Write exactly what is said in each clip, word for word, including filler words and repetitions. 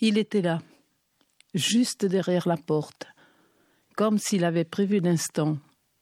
Il était là, juste derrière la porte, comme s'il avait prévu l'instant.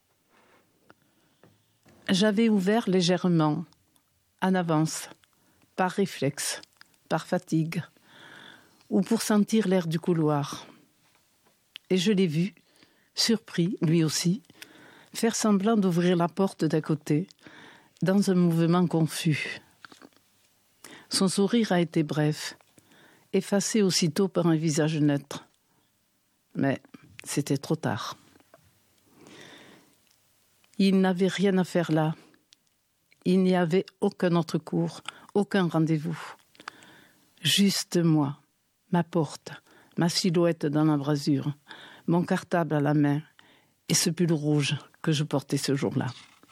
J'avais ouvert légèrement, en avance, par réflexe, par fatigue, ou pour sentir l'air du couloir. Et je l'ai vu, surpris, lui aussi, faire semblant d'ouvrir la porte d'à côté, dans un mouvement confus. Son sourire a été bref, effacé aussitôt par un visage neutre. Mais c'était trop tard. Il n'avait rien à faire là. Il n'y avait aucun autre cours, aucun rendez-vous. Juste moi, ma porte, ma silhouette dans l'embrasure, mon cartable à la main et ce pull rouge que je portais ce jour-là.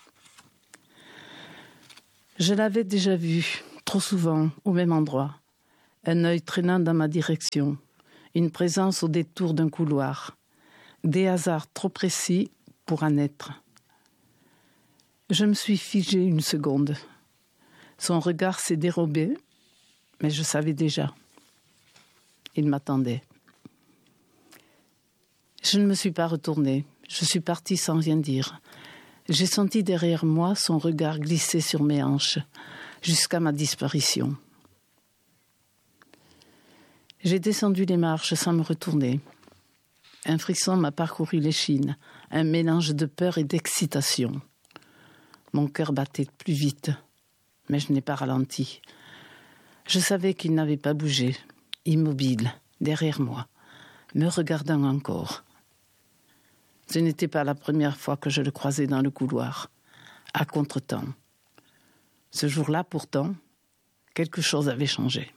Je l'avais déjà vu, trop souvent, au même endroit. Un œil traînant dans ma direction, une présence au détour d'un couloir, des hasards trop précis pour en être. Je me suis figée une seconde. Son regard s'est dérobé, mais je savais déjà. Il m'attendait. Je ne me suis pas retournée. Je suis partie sans rien dire. J'ai senti derrière moi son regard glisser sur mes hanches, jusqu'à ma disparition. J'ai descendu les marches sans me retourner. Un frisson m'a parcouru l'échine, un mélange de peur et d'excitation. Mon cœur battait plus vite, mais je n'ai pas ralenti. Je savais qu'il n'avait pas bougé, immobile, derrière moi, me regardant encore. Ce n'était pas la première fois que je le croisais dans le couloir, à contretemps. Ce jour-là, pourtant, quelque chose avait changé.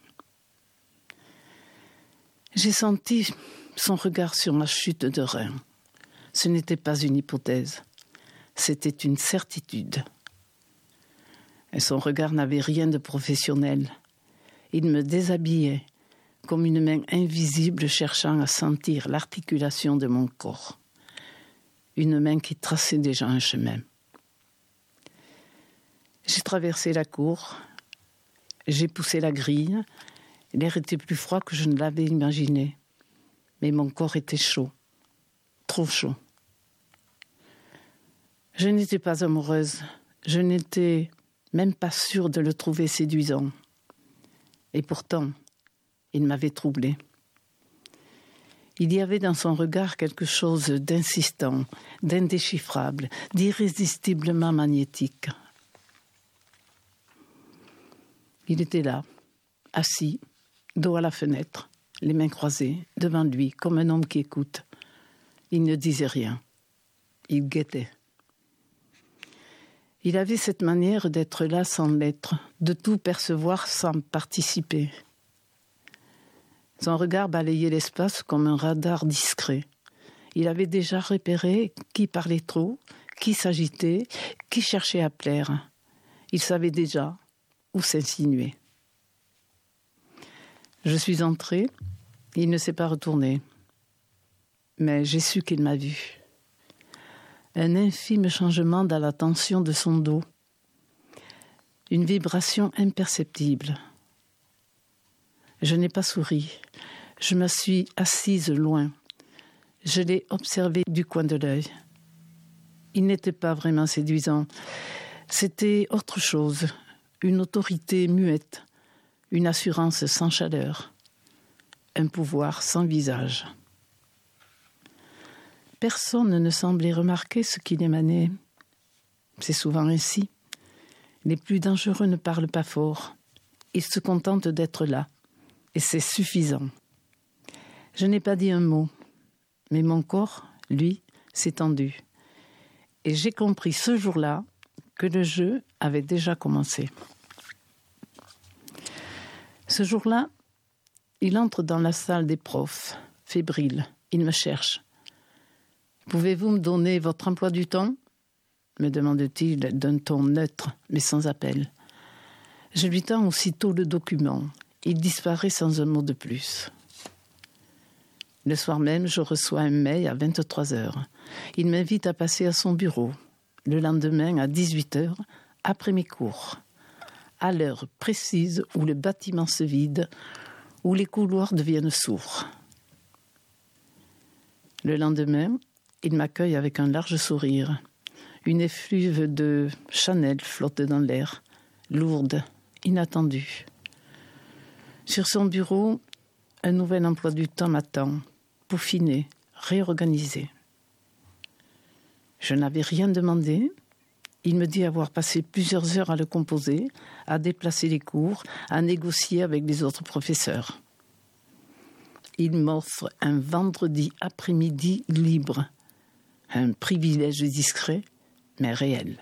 J'ai senti son regard sur ma chute de rein. Ce n'était pas une hypothèse, c'était une certitude. Et son regard n'avait rien de professionnel. Il me déshabillait, comme une main invisible cherchant à sentir l'articulation de mon corps. Une main qui traçait déjà un chemin. J'ai traversé la cour, j'ai poussé la grille. L'air était plus froid que je ne l'avais imaginé, mais mon corps était chaud, trop chaud. Je n'étais pas amoureuse, je n'étais même pas sûre de le trouver séduisant. Et pourtant, il m'avait troublée. Il y avait dans son regard quelque chose d'insistant, d'indéchiffrable, d'irrésistiblement magnétique. Il était là, assis, dos à la fenêtre, les mains croisées, devant lui, comme un homme qui écoute. Il ne disait rien. Il guettait. Il avait cette manière d'être là sans l'être, de tout percevoir sans participer. Son regard balayait l'espace comme un radar discret. Il avait déjà repéré qui parlait trop, qui s'agitait, qui cherchait à plaire. Il savait déjà où s'insinuer. Je suis entrée, il ne s'est pas retourné. Mais j'ai su qu'il m'a vue. Un infime changement dans la tension de son dos. Une vibration imperceptible. Je n'ai pas souri. Je me suis assise loin. Je l'ai observé du coin de l'œil. Il n'était pas vraiment séduisant. C'était autre chose. Une autorité muette. Une assurance sans chaleur. Un pouvoir sans visage. Personne ne semblait remarquer ce qu'il émanait. C'est souvent ainsi. Les plus dangereux ne parlent pas fort. Ils se contentent d'être là. Et c'est suffisant. Je n'ai pas dit un mot. Mais mon corps, lui, s'est tendu. Et j'ai compris ce jour-là que le jeu avait déjà commencé. Ce jour-là, il entre dans la salle des profs, fébrile. Il me cherche. « Pouvez-vous me donner votre emploi du temps ?» me demande-t-il d'un ton neutre, mais sans appel. Je lui tends aussitôt le document. Il disparaît sans un mot de plus. Le soir même, je reçois un mail à vingt-trois heures. Il m'invite à passer à son bureau. Le lendemain, à dix-huit heures, après mes cours. À l'heure précise où le bâtiment se vide, où les couloirs deviennent sourds. Le lendemain, il m'accueille avec un large sourire. Une effluve de Chanel flotte dans l'air, lourde, inattendue. Sur son bureau, un nouvel emploi du temps m'attend, peaufiné, réorganisé. Je n'avais rien demandé. Il me dit avoir passé plusieurs heures à le composer, à déplacer les cours, à négocier avec les autres professeurs. Il m'offre un vendredi après-midi libre, un privilège discret, mais réel.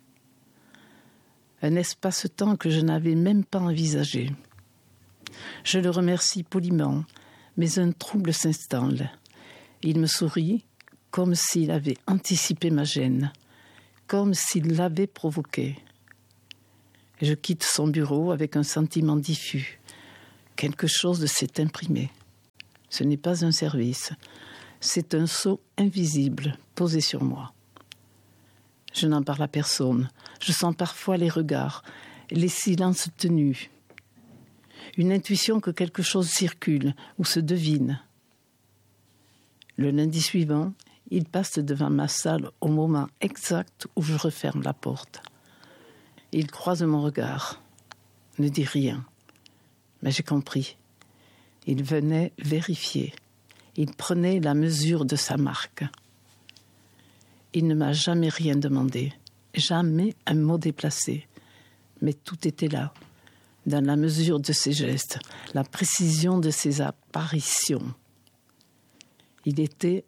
Un espace-temps que je n'avais même pas envisagé. Je le remercie poliment, mais un trouble s'installe. Il me sourit comme s'il avait anticipé ma gêne, comme s'il l'avait provoquée. Je quitte son bureau avec un sentiment diffus. Quelque chose s'est imprimé. Ce n'est pas un service, c'est un sceau invisible posé sur moi. Je n'en parle à personne. Je sens parfois les regards, les silences tenus. Une intuition que quelque chose circule ou se devine. Le lundi suivant, il passe devant ma salle au moment exact où je referme la porte. Il croise mon regard, ne dit rien. Mais j'ai compris. Il venait vérifier. Il prenait la mesure de sa marque. Il ne m'a jamais rien demandé, jamais un mot déplacé. Mais tout était là, dans la mesure de ses gestes, la précision de ses apparitions. Il était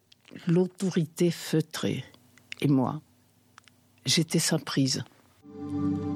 l'autorité feutrée. Et moi, j'étais sa prise.